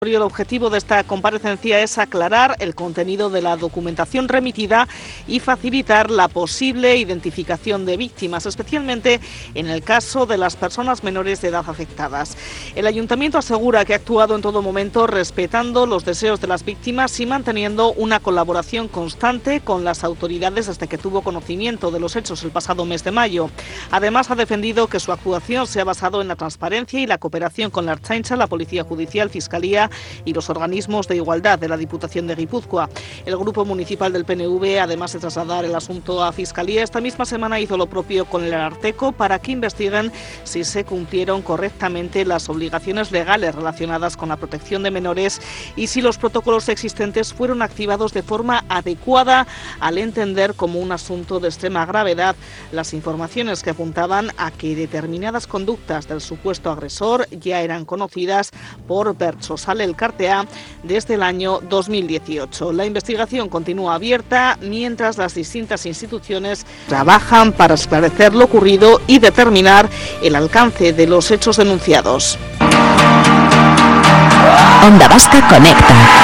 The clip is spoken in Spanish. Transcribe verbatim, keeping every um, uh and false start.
El objetivo de esta comparecencia es aclarar el contenido de la documentación remitida y facilitar la posible identificación de víctimas, especialmente en el caso de las personas menores de edad afectadas. El Ayuntamiento asegura que ha actuado en todo momento respetando los deseos de las víctimas y manteniendo una colaboración constante con las autoridades desde que tuvo conocimiento de los hechos el pasado mes de mayo. Además, ha defendido que su actuación se ha basado en la transparencia y la cooperación con la Ertzaintza, la Policía Judicial, Fiscalía y los organismos de igualdad de la Diputación de Guipúzcoa. El Grupo Municipal del P N V, además de trasladar el asunto a Fiscalía, esta misma semana hizo lo propio con el Ararteko para que investiguen si se cumplieron correctamente las obligaciones legales relacionadas con la protección de menores y si los protocolos existentes fueron activados de forma adecuada al entender como un asunto de extrema gravedad las informaciones que apuntaban a que determinadas conductas del supuesto agresor ya eran conocidas por Bertsosal Elkartea desde el año dos mil dieciocho. La investigación continúa abierta mientras las distintas instituciones trabajan para esclarecer lo ocurrido y determinar el alcance de los hechos denunciados. Onda Vasca Conecta.